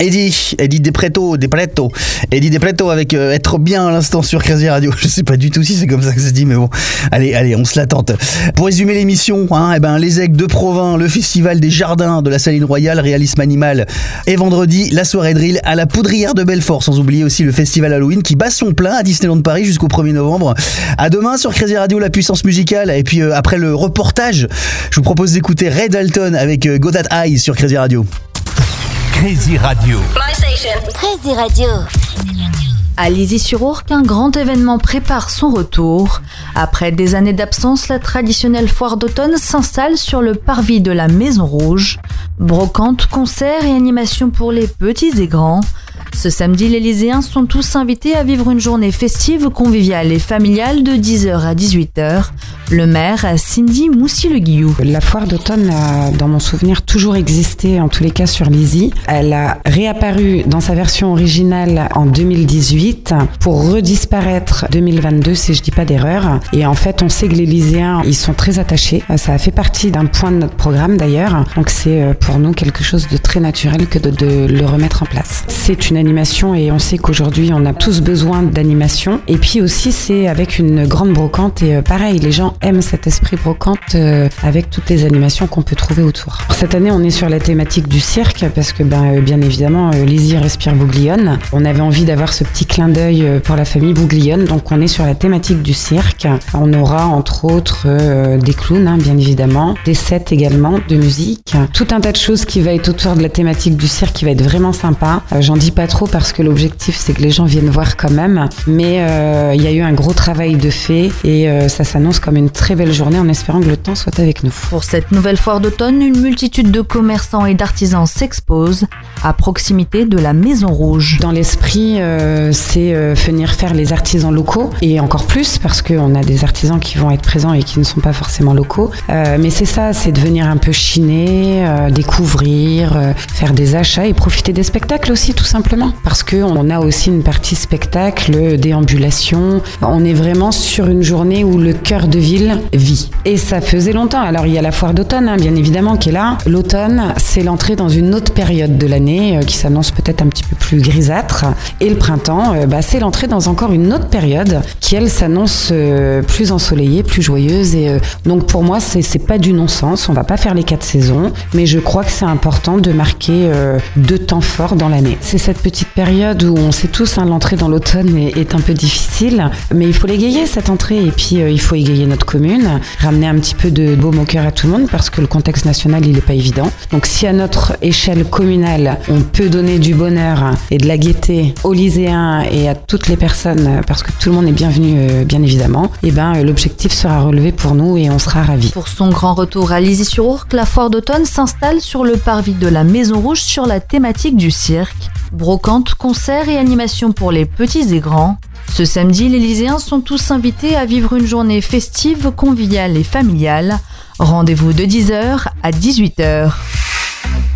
Eddie De Preto avec Être bien à l'instant sur Crazy Radio. Je sais pas du tout si c'est comme ça que c'est dit, mais bon, allez, on se la tente. Pour résumer l'émission, les Aigles de Provins, le festival des jardins de la Saline Royale, Réalisme Animal, et vendredi, la soirée drill à la Poudrière de Belfort, sans oublier aussi le festival Halloween qui bat son plein à Disneyland Paris jusqu'au 1er novembre. À demain sur Crazy Radio, la puissance musicale, et puis après le reportage, je vous propose d'écouter Ray Dalton avec Got That Eyes sur Crazy Radio. Crazy Radio. My station. Crazy Radio. À Lizy-sur-Ourcq, un grand événement prépare son retour. Après des années d'absence, la traditionnelle foire d'automne s'installe sur le parvis de la Maison Rouge. Brocantes, concerts et animations pour les petits et grands. Ce samedi, les Lycéens sont tous invités à vivre une journée festive, conviviale et familiale de 10h à 18h. Le maire, Cindy Moussy-Le-Guillou. La foire d'automne a, dans mon souvenir, toujours existé, en tous les cas sur Lizy. Elle a réapparu dans sa version originale en 2018 pour redisparaître 2022, si je dis pas d'erreur. Et en fait, on sait que les Lycéens, ils sont très attachés. Ça a fait partie d'un point de notre programme d'ailleurs. Donc c'est pour nous quelque chose de très naturel que de le remettre en place. C'est une animation et on sait qu'aujourd'hui, on a tous besoin d'animation. Et puis aussi, c'est avec une grande brocante et pareil, les gens aiment cet esprit brocante avec toutes les animations qu'on peut trouver autour. Cette année, on est sur la thématique du cirque parce que bien évidemment, Lizy respire Bouglione. On avait envie d'avoir ce petit clin d'œil pour la famille Bouglione, donc on est sur la thématique du cirque. On aura entre autres des clowns, bien évidemment, des sets également de musique, tout un tas de choses qui va être autour de la thématique du cirque qui va être vraiment sympa. J'en dis pas trop parce que l'objectif c'est que les gens viennent voir quand même, mais il y a eu un gros travail de fait et ça s'annonce comme une très belle journée en espérant que le temps soit avec nous. Pour cette nouvelle foire d'automne, une multitude de commerçants et d'artisans s'exposent à proximité de la Maison Rouge. Dans l'esprit, c'est venir faire les artisans locaux et encore plus parce qu'on a des artisans qui vont être présents et qui ne sont pas forcément locaux. Mais c'est ça, c'est de venir un peu chiner, découvrir, faire des achats et profiter des spectacles aussi tout simplement. Parce qu'on a aussi une partie spectacle, déambulation. On est vraiment sur une journée où le cœur de ville vit. Et ça faisait longtemps. Alors il y a la foire d'automne, bien évidemment, qui est là. L'automne, c'est l'entrée dans une autre période de l'année qui s'annonce peut-être un petit peu plus grisâtre. Et le printemps, c'est l'entrée dans encore une autre période qui, elle, s'annonce plus ensoleillée, plus joyeuse. Et donc pour moi, c'est pas du non-sens. On va pas faire les 4 saisons, mais je crois que c'est important de marquer 2 temps forts dans l'année. C'est cette petite période où on sait tous, l'entrée dans l'automne est un peu difficile, mais il faut l'égayer cette entrée et puis il faut égayer notre commune, ramener un petit peu de baume au cœur à tout le monde parce que le contexte national il est pas évident. Donc si à notre échelle communale on peut donner du bonheur et de la gaieté aux lycéens et à toutes les personnes parce que tout le monde est bienvenu bien évidemment, et l'objectif sera relevé pour nous et on sera ravis. Pour son grand retour à Lizy-sur-Ourcq, la foire d'automne s'installe sur le parvis de la Maison Rouge sur la thématique du cirque. Brocantes, concerts et animations pour les petits et grands. Ce samedi, les Lycéens sont tous invités à vivre une journée festive, conviviale et familiale. Rendez-vous de 10h à 18h.